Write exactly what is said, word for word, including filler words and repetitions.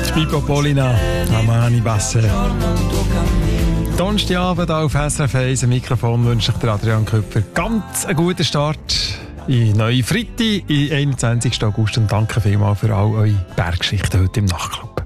Pippo Polina, Amani Basse. Donnerstagabend auf S R F eins, am Mikrofon wünsche ich dir Adrian Köpfer ganz einen guten Start in neue Freitag, am einundzwanzigsten August, und danke vielmals für all eure Berggeschichten heute im Nachtclub.